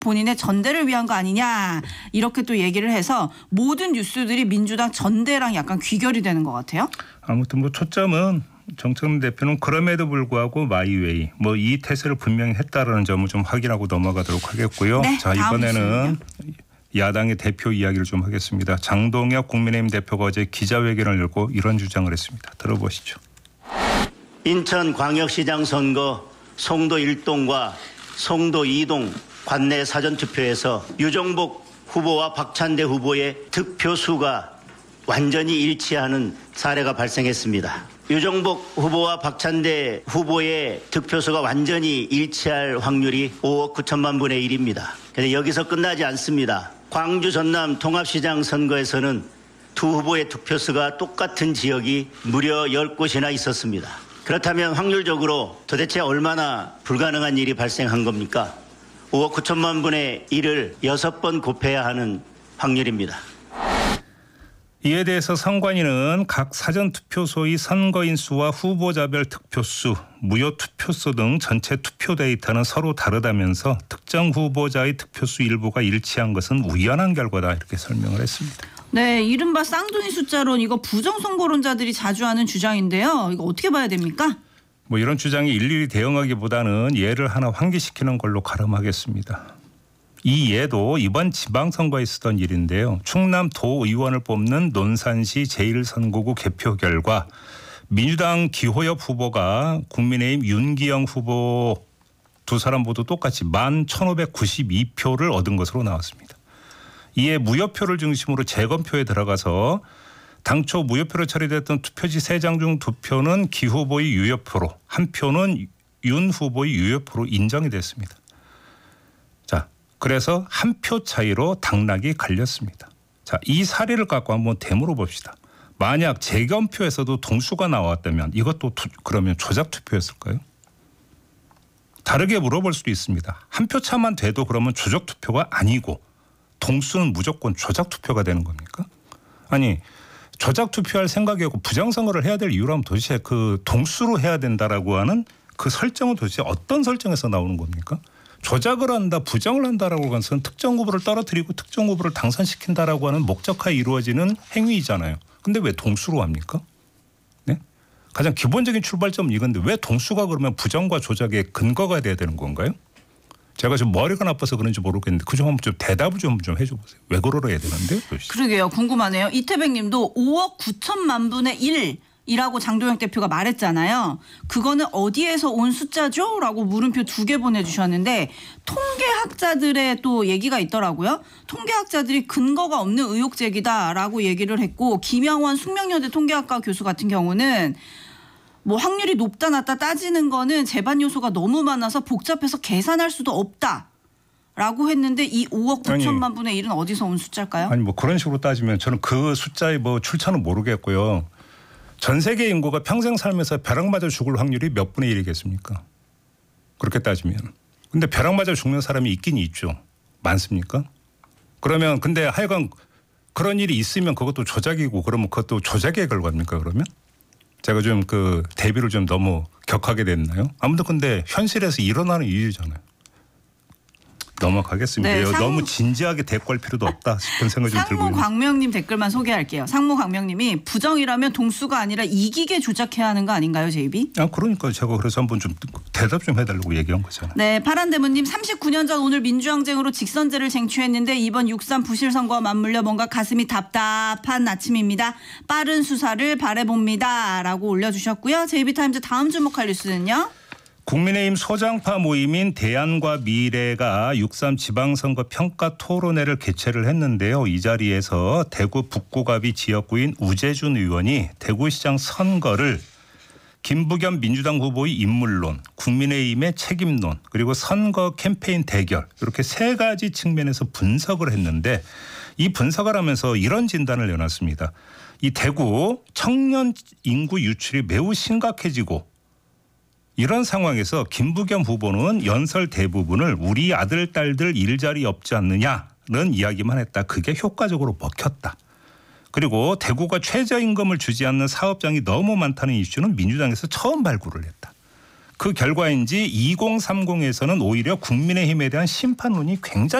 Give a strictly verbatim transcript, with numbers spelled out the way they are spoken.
본인의 전대를 위한 거 아니냐 이렇게 또 얘기를 해서 모든 뉴스들이 민주당 전대랑 약간 귀결이 되는 것 같아요. 아무튼 뭐 초점은 정청래 대표는 그럼에도 불구하고 마이웨이 뭐 이 태세를 분명히 했다라는 점을 좀 확인하고 넘어가도록 하겠고요. 네, 자 이번에는 야당의 대표 이야기를 좀 하겠습니다. 장동혁 국민의힘 대표가 어제 기자회견을 열고 이런 주장을 했습니다. 들어보시죠. 인천광역시장 선거 송도 일 동과 송도 이 동 관내 사전투표에서 유정복 후보와 박찬대 후보의 득표수가 완전히 일치하는 사례가 발생했습니다. 유정복 후보와 박찬대 후보의 득표수가 완전히 일치할 확률이 오억 구천만 분의 일입니다. 그런데 여기서 끝나지 않습니다. 광주 전남 통합시장 선거에서는 두 후보의 득표수가 똑같은 지역이 무려 열 곳이나 있었습니다. 그렇다면 확률적으로 도대체 얼마나 불가능한 일이 발생한 겁니까? 오억 구천만 분의 일을 여섯 번 곱해야 하는 확률입니다. 이에 대해서 선관위는 각 사전투표소의 선거인 수와 후보자별 득표수, 무효 투표수 등 전체 투표 데이터는 서로 다르다면서 특정 후보자의 득표수 일부가 일치한 것은 우연한 결과다 이렇게 설명을 했습니다. 네, 이른바 쌍둥이 숫자론 이거 부정선거론자들이 자주 하는 주장인데요. 이거 어떻게 봐야 됩니까? 뭐 이런 주장이 일일이 대응하기보다는 예를 하나 환기시키는 걸로 가름하겠습니다. 이 예도 이번 지방선거에 있었던 일인데요. 충남 도의원을 뽑는 논산시 제일 선거구 개표 결과 민주당 기호엽 후보가 국민의힘 윤기영 후보 두 사람 모두 똑같이 만 천오백구십이 표를 얻은 것으로 나왔습니다. 이에 무효표를 중심으로 재검표에 들어가서 당초 무효표로 처리됐던 투표지 세 장 중 두 표는 기 후보의 유효표로 한 표는 윤 후보의 유효표로 인정이 됐습니다. 자, 그래서 한 표 차이로 당락이 갈렸습니다. 자, 이 사례를 갖고 한번 되물어 봅시다. 만약 재검표에서도 동수가 나왔다면 이것도 투, 그러면 조작 투표였을까요? 다르게 물어볼 수도 있습니다. 한 표 차만 돼도 그러면 조작 투표가 아니고 동수는 무조건 조작 투표가 되는 겁니까? 아니 조작 투표할 생각이었고 부정선거를 해야 될 이유라면 도대체 그 동수로 해야 된다라고 하는 그 설정은 도대체 어떤 설정에서 나오는 겁니까? 조작을 한다, 부정을 한다라고 하는 것은 특정 후보를 떨어뜨리고 특정 후보를 당선시킨다라고 하는 목적하에 이루어지는 행위이잖아요. 근데 왜 동수로 합니까? 네? 가장 기본적인 출발점은 이건데 왜 동수가 그러면 부정과 조작의 근거가 돼야 되는 건가요? 제가 지금 머리가 나빠서 그런지 모르겠는데 그중 한번 좀 대답을 좀, 좀 해줘 보세요. 왜 그러러야 되는데? 그러게요. 궁금하네요. 이태백 님도 오억 구천만 분의 일이라고 장동혁 대표가 말했잖아요. 그거는 어디에서 온 숫자죠? 라고 물음표 두 개 보내주셨는데 통계학자들의 또 얘기가 있더라고요. 통계학자들이 근거가 없는 의혹 제기다라고 얘기를 했고 김영원 숙명여대 통계학과 교수 같은 경우는 뭐 확률이 높다 낮다 따지는 거는 재반 요소가 너무 많아서 복잡해서 계산할 수도 없다라고 했는데 이 오억 구천만 분의 일은 어디서 온 숫자일까요? 아니 뭐 그런 식으로 따지면 저는 그 숫자의 뭐 출처는 모르겠고요. 전 세계 인구가 평생 살면서 벼락 맞아 죽을 확률이 몇 분의 일이겠습니까? 그렇게 따지면. 근데 벼락 맞아 죽는 사람이 있긴 있죠. 많습니까? 그러면 근데 하여간 그런 일이 있으면 그것도 조작이고 그러면 그것도 조작의 결과입니까 그러면? 제가 좀 그 대비를 좀 너무 격하게 됐나요? 아무튼 근데 현실에서 일어나는 일이잖아요. 넘어가겠습니다. 네, 상무, 너무 진지하게 대꾸할 필요도 없다 싶은 생각이 좀 들고요. 상무 광명님 댓글만 소개할게요. 상무 광명님이 부정이라면 동수가 아니라 이기게 조작해야 하는 거 아닌가요, 제이비? 아 그러니까 제가 그래서 한번 좀 대답 좀 해달라고 얘기한 거잖아요. 네, 파란대문님 삼십구 년 전 오늘 민주항쟁으로 직선제를 쟁취했는데 이번 육삼 부실선거와 맞물려 뭔가 가슴이 답답한 아침입니다. 빠른 수사를 바라봅니다. 라고 올려주셨고요. 제이비타임즈 다음 주목할 뉴스는요? 국민의힘 소장파 모임인 대안과 미래가 육삼 지방선거 평가 토론회를 개최를 했는데요. 이 자리에서 대구 북구갑이 지역구인 우재준 의원이 대구시장 선거를 김부겸 민주당 후보의 인물론, 국민의힘의 책임론, 그리고 선거 캠페인 대결 이렇게 세 가지 측면에서 분석을 했는데 이 분석을 하면서 이런 진단을 내놨습니다. 이 대구 청년 인구 유출이 매우 심각해지고 이런 상황에서 김부겸 후보는 연설 대부분을 우리 아들, 딸들 일자리 없지 않느냐는 이야기만 했다. 그게 효과적으로 먹혔다. 그리고 대구가 최저임금을 주지 않는 사업장이 너무 많다는 이슈는 민주당에서 처음 발굴을 했다. 그 결과인지 이공삼공에서는 오히려 국민의힘에 대한 심판론이 굉장히